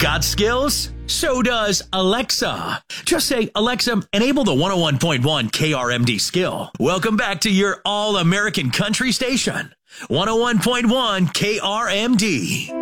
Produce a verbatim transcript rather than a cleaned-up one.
Got skills? So does Alexa. Just say, Alexa, enable the one oh one point one K R M D skill. Welcome back to your all-American country station. one oh one point one K R M D.